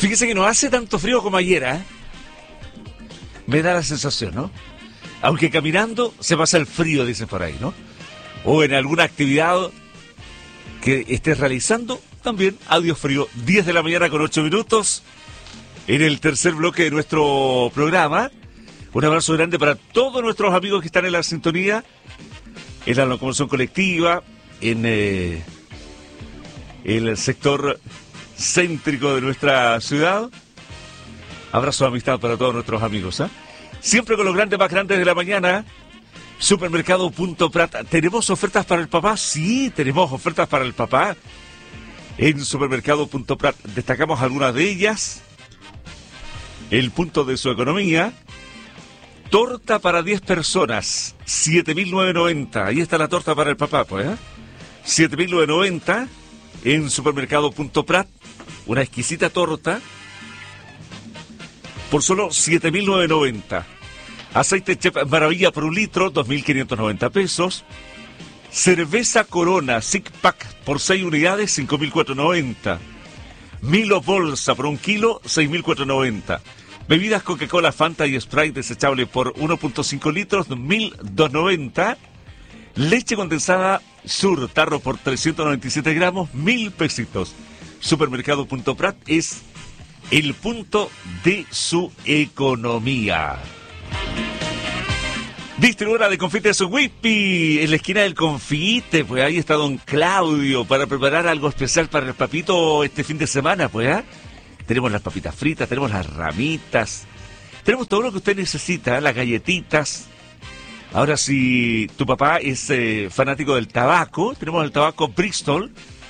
Fíjese que no hace tanto frío como ayer, ¿eh? Me da la sensación, ¿no? Aunque caminando se pasa el frío, dicen por ahí, ¿no? O en alguna actividad que estés realizando, también adiós frío. 10 de la mañana con 8 minutos, en el tercer bloque de nuestro programa. Un abrazo grande para todos nuestros amigos que están en la sintonía, en la locomoción colectiva, en el sector céntrico de nuestra ciudad. Abrazo de amistad para todos nuestros amigos, ¿eh? Siempre con los grandes más grandes de la mañana. Supermercado Punto Prat. ¿Tenemos ofertas para el papá? Sí, tenemos ofertas para el papá. En Supermercado Punto Prat destacamos algunas de ellas. El punto de su economía. Torta para 10 personas, 7.990. Ahí está la torta para el papá, pues, ¿eh? 7.990 en Supermercado Punto Prat. Una exquisita torta por solo 7.990. Aceite Chef Maravilla por un litro, 2.590 pesos. Cerveza Corona Six Pack por 6 unidades, 5.490. Milo Bolsa por 1 kilo, 6.490. Bebidas Coca-Cola, Fanta y Sprite desechable por 1.5 litros, 1.290. Leche condensada Sur, tarro por 397 gramos, 1.000 pesitos. Supermercado Punto Prat es el punto de su economía. Distribuidora de confites Whippy, en la esquina del confite, pues ahí está don Claudio para preparar algo especial para el papito este fin de semana, pues, ¿eh? Tenemos las papitas fritas, tenemos las ramitas, tenemos todo lo que usted necesita, las galletitas. Ahora, si tu papá es fanático del tabaco, tenemos el tabaco Bristol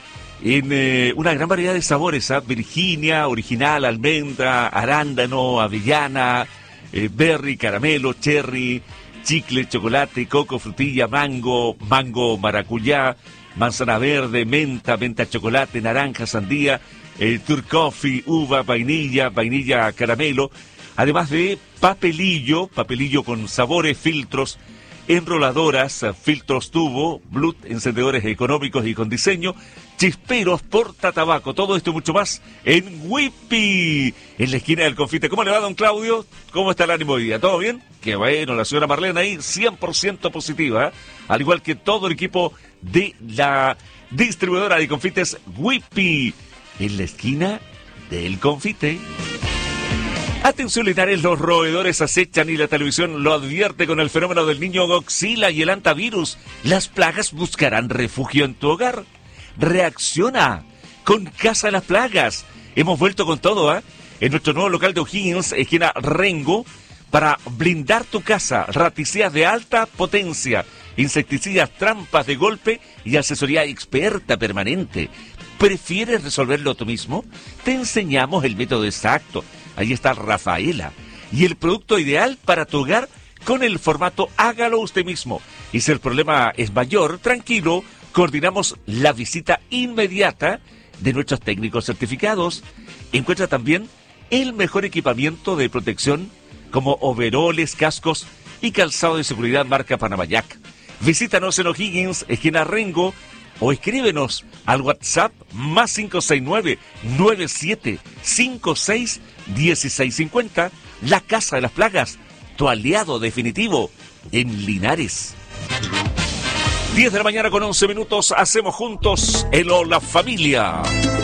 en una gran variedad de sabores, ¿eh? Virginia, original, almendra, arándano, avellana, berry, caramelo, cherry, chicle, chocolate, coco, frutilla, mango, maracuyá, manzana verde, menta, chocolate, naranja, sandía, Turk Coffee, uva, vainilla caramelo, además de papelillo con sabores, filtros, enroladoras, filtros tubo, Bluetooth, encendedores económicos y con diseño, chisperos, portatabaco, todo esto y mucho más en Whippy, en la esquina del confite. ¿Cómo le va, don Claudio? ¿Cómo está el ánimo hoy día? ¿Todo bien? Qué bueno, la señora Marlene ahí 100% positiva, ¿eh? Al igual que todo el equipo de la distribuidora de confites Whippy, en la esquina del confite. Atención, Linares, los roedores acechan y la televisión lo advierte con el fenómeno del niño Godzilla y el antivirus. Las plagas buscarán refugio en tu hogar. Reacciona con Casa de las Plagas. Hemos vuelto con todo, ¿eh? En nuestro nuevo local de O'Higgins, esquina Rengo, para blindar tu casa. Raticidas de alta potencia, insecticidas, trampas de golpe y asesoría experta permanente. ¿Prefieres resolverlo tú mismo? Te enseñamos el método exacto. Ahí está Rafaela. Y el producto ideal para tu hogar con el formato hágalo usted mismo. Y si el problema es mayor, tranquilo, coordinamos la visita inmediata de nuestros técnicos certificados. Encuentra también el mejor equipamiento de protección como overoles, cascos y calzado de seguridad marca Panamayac. Visítanos en O'Higgins, esquina Rengo, o escríbenos al WhatsApp más 569-9756-1650. La Casa de las Plagas, tu aliado definitivo en Linares. 10 de la mañana con 11 minutos, hacemos juntos el Hola Familia.